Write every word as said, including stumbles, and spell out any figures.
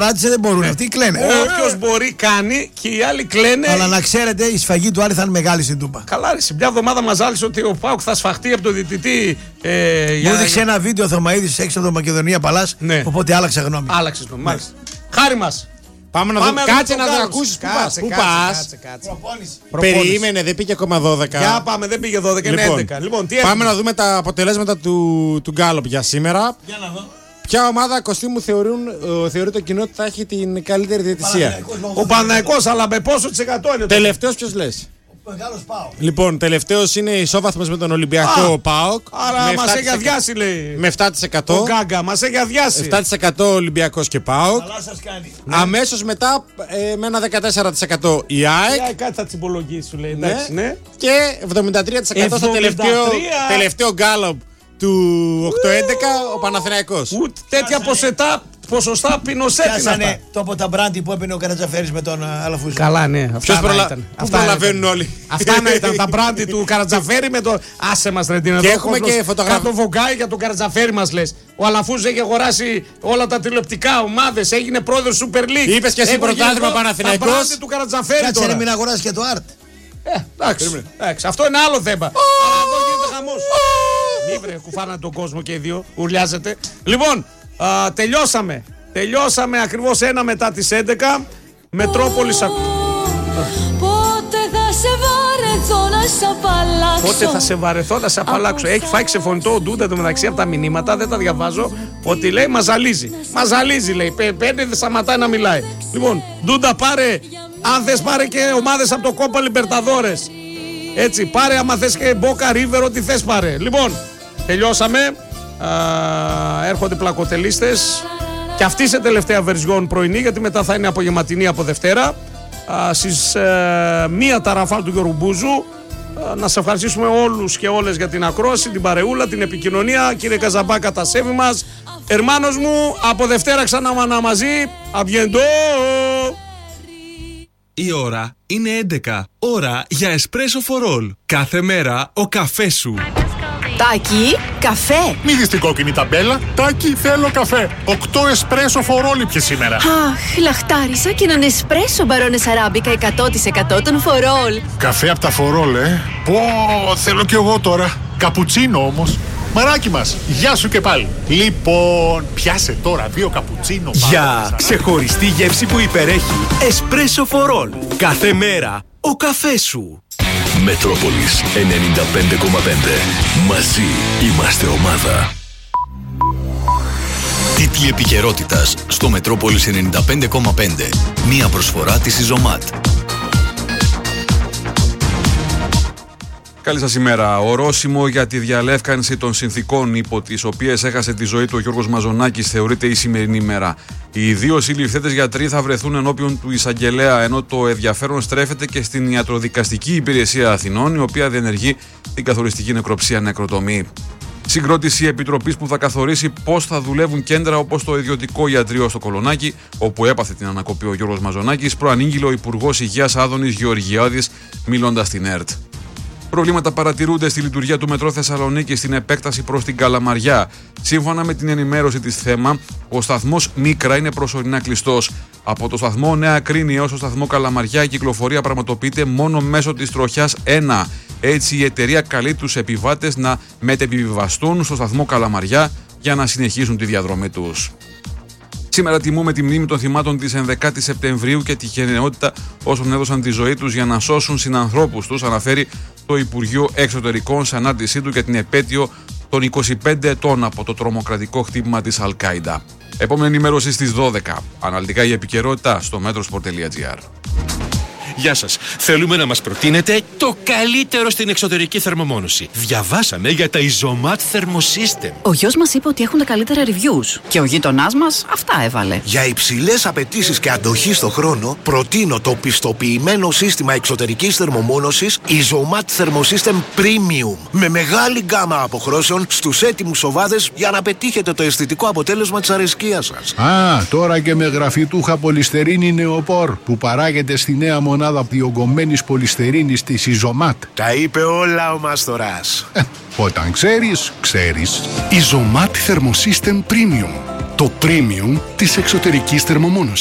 Πάτησε δεν μπορούν, αυτοί κλαίνε. Όποιος μπορεί κάνει και οι άλλοι κλαίνε. Αλλά να ξέρετε, η σφαγή του Άρη θα είναι μεγάλη στην Τούμπα. Καλά, ρε, σε μια εβδομάδα μας άλυσε ότι ο ΠΑΟΚ θα σφαχτεί από τον διαιτητή. Ε, Μου έδειξε ένα βίντεο Θωμαίδης έξω από το Μακεδονία Παλάς. Ναι. Οπότε άλλαξα γνώμη. Άλλαξε γνώμη, μάλιστα. Χάρη μας. Πάμε να δούμε. Κάτσε να το ακούσεις. Πού πας. Περίμενε, δεν πήγε ακόμα δώδεκα. Για πάμε, δεν πήγε δώδεκα, είναι έντεκα. Λοιπόν, τι πάμε να δούμε τα αποτελέσματα του, του Γκάλοπ για σήμερα. Για να δω. Ποια ομάδα, Κωστή μου, θεωρούν, θεωρεί το κοινό ότι θα έχει την καλύτερη διαιτησία? Ο Παναθηναϊκός, αλλά με πόσο της εκατό είναι? Τελευταίος ποιος λες? Μεγάλος ΠΑΟΚ. Λοιπόν, τελευταίος είναι ισόβαθμος με τον Ολυμπιακό ΠΑΟΚ. Άρα μας έχει αδειάσει, λέει. Με επτά τοις εκατό. Ο Γκάγκα μας έχει αδειάσει. επτά τοις εκατό Ολυμπιακός και ΠΑΟΚ. Καλά σας κάνει. Αμέσως μετά ε, με ένα δεκατέσσερα τοις εκατό η ΑΕΚ. Η ΑΕΚ κάτι θα τσιμπολογήσει, σου λέει. Εντάξει, ναι. Και εβδομήντα τρία τοις εκατό στο τελευταίο, τελευταίο γκάλοπ του οκτώ έντεκα ο Παναθηναϊκός. Ούτε τέτοια ποσοστά, ποσοστά πινοσέτ είναι αυτά. Το από τα μπράντι που έπαιρνε ο Καρατζαφέρης με τον Αλαφούζο. Καλά, ναι. Αυτά προλα... ήταν. Πού προλαβαίνουν όλοι. Αυτά να ήταν τα μπράντι του Καρατζαφέρη με το. Άσε μας, ρε, την εδώ. Και έχουμε και φωτογραφία. Κάτω βογκάει για τον Καρατζαφέρη μας λες. Ο Αλαφούζος έχει αγοράσει όλα τα τηλεοπτικά ομάδες. Έγινε πρόεδρος Super League. Είπες και εσύ πρωτάθλημα Παναθηναϊκός. Τα μπράντι του Καρατζαφέρη. Κάτσε ρε, μην αγοράσει και το Art. Ε, εντάξει, εντάξει, αυτό είναι άλλο θέμα. Αλλά εδώ γίνεται χαμός. Μη βρε, κουφάνε τον κόσμο και οι δύο. Ουρλιάζεται. Λοιπόν, α, τελειώσαμε. Τελειώσαμε ακριβώς ένα μετά τις έντεκα. Μετρόπολης. Πότε θα σε βαρεθώ να σε απαλλάξω. Πότε θα σε βαρεθώ να σε απαλλάξω. Έχει φάει ξεφωνητό ο Ντούντα το μεταξύ από τα μηνύματα. Δεν τα διαβάζω. Ότι λέει μα ζαλίζει. Μα ζαλίζει, λέει. Παίρνει, δεν σταματάει να μιλάει. Λοιπόν, Ντούντα, πάρε. Αν θες, πάρε και ομάδες από το Κόπα Λιμπερταδόρες. Έτσι, πάρε άμα θες και Μπόκα Ρίβερ, ό,τι θες πάρε. Λοιπόν, τελειώσαμε. Α, έρχονται πλακοτελίστες. Και αυτή σε τελευταία βερζιόν πρωινή, γιατί μετά θα είναι απογευματινή από Δευτέρα. Α, στις ε, μία τα ραφάλ του Γιώργου Μπούζου. Α, να σε ευχαριστήσουμε όλους και όλες για την ακρόαση, την παρεούλα, την επικοινωνία. Κύριε Καζαμπάκα, τα σέβη μας. Ερμάνος μου, από Δευτέρα ξανά μαζί. Αμπιεντό! Η ώρα είναι έντεκα. Ώρα για εσπρέσο for all. Κάθε μέρα ο καφές σου. Τάκη, καφέ. Μη δεις την κόκκινη ταμπέλα. Τάκη, θέλω καφέ. Οκτώ εσπρέσο for all πια σήμερα. Αχ, λαχτάρισα και έναν εσπρέσο μπαρόνες αράμπικα εκατό τοις εκατό των for all. Καφέ από τα for all, ε. Πω, θέλω κι εγώ τώρα. Καπουτσίνο όμως. Μαράκι μας, γεια σου και πάλι. Λοιπόν, πιάσε τώρα δύο καπουτσίνο. Για ξεχωριστή γεύση που υπερέχει. Εσπρέσο for all. Κάθε μέρα ο καφές σου. Μετρόπολης ενενήντα πέντε κόμμα πέντε. Μαζί είμαστε ομάδα. Τίτλοι επικαιρότητας στο Μετρόπολης ενενήντα πέντε κόμμα πέντε. Μία προσφορά της Ιζωμάτ. Καλή σας ημέρα. Ορόσημο για τη διαλεύκανση των συνθήκων υπό τις οποίες έχασε τη ζωή του ο Γιώργος Μαζονάκης θεωρείται η σημερινή ημέρα. Οι δύο συλληφθέντες γιατροί θα βρεθούν ενώπιον του εισαγγελέα, ενώ το ενδιαφέρον στρέφεται και στην Ιατροδικαστική Υπηρεσία Αθηνών, η οποία διενεργεί την καθοριστική νεκροψία νεκροτομή. Συγκρότηση επιτροπής που θα καθορίσει πώς θα δουλεύουν κέντρα όπως το ιδιωτικό ιατρείο στο Κολονάκι, όπου έπαθε την ανακοπή ο Γιώργος Μαζονάκης, προανήγγειλε ο Υπουργός Υγείας Άδωνης Γεωργιάδης, μιλώντας στην ΕΡΤ. Προβλήματα παρατηρούνται στη λειτουργία του Μετρό Θεσσαλονίκη στην επέκταση προς την Καλαμαριά. Σύμφωνα με την ενημέρωση της ΘΕΜΑ, ο σταθμός Μίκρα είναι προσωρινά κλειστός. Από το σταθμό Νέα Κρίνη έως το σταθμό Καλαμαριά η κυκλοφορία πραγματοποιείται μόνο μέσω της τροχιάς ένα. Έτσι η εταιρεία καλεί τους επιβάτες να μετεπιβιβαστούν στο σταθμό Καλαμαριά για να συνεχίσουν τη διαδρομή τους. Σήμερα τιμούμε τη μνήμη των θυμάτων της ενδεκάτης Σεπτεμβρίου και τη γενναιότητα όσων έδωσαν τη ζωή τους για να σώσουν συνανθρώπους τους, αναφέρει το Υπουργείο Εξωτερικών σε ανάρτησή του για την επέτειο των είκοσι πέντε ετών από το τρομοκρατικό χτύπημα της Αλ-Κάιντα. Επόμενη ενημέρωση στις δώδεκα. Αναλυτικά η επικαιρότητα στο metrosport τελεία gr. Γεια σας. Θέλουμε να μας προτείνετε το καλύτερο στην εξωτερική θερμομόνωση. Διαβάσαμε για τα Isomat Thermosystem. Ο γιος μας είπε ότι έχουν τα καλύτερα reviews και ο γείτονάς μας αυτά έβαλε. Για υψηλές απαιτήσεις και αντοχή στο χρόνο, προτείνω το πιστοποιημένο σύστημα εξωτερικής θερμομόνωσης Isomat Thermosystem Premium. Με μεγάλη γκάμα αποχρώσεων στους έτοιμους οβάδες για να πετύχετε το αισθητικό αποτέλεσμα της αρεσκίας σας. Α, τώρα και με γραφιτούχα πολυστερίνη νεοπόρ που παράγεται στη νέα μονάδα διογκωμένης πολυστερίνης της Isomat. Τα είπε όλα ο Μαστοράς. Ε, όταν ξέρεις, ξέρεις. Isomat Thermosystem Premium. Το premium της εξωτερικής θερμομόνωσης.